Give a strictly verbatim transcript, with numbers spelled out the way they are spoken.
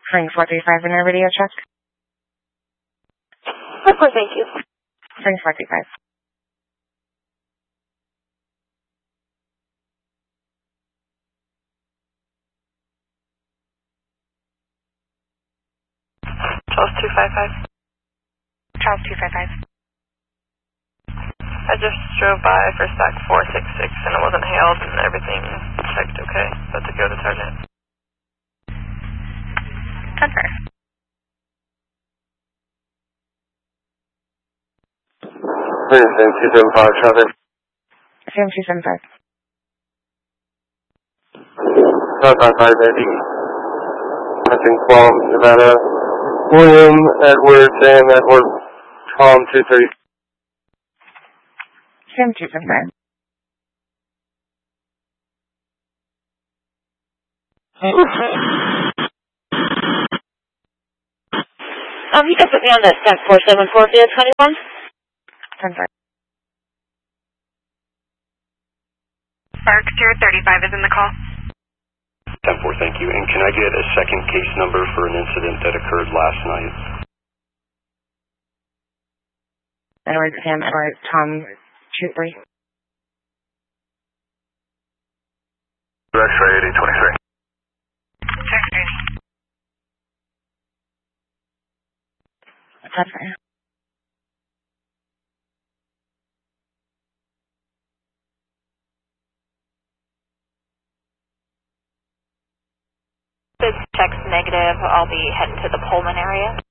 Frank four three five in our radio check. Report, thank you. Frank four three five. Charles two five five. Charles two five five. I just drove by for stack four six six and it wasn't hailed and everything checked okay. About to go to Sergeant. Confirm. Please, Sam two seven five, traffic. Sam two seven five. five five five, baby. Nothing, Qualm, Nevada. William, Edward, Sam, Edward, Tom two three. Sam two seven five. Um, you can put me on the stack four seven four via twenty-one. Confirm. Spark zero thirty five is in the call. ten four, thank you. And can I get a second case number for an incident that occurred last night? Edward, Sam, Edward, Tom, two three. X-ray eighty twenty-three. Check ready. Confirm. This check's negative. I'll be heading to the Pullman area.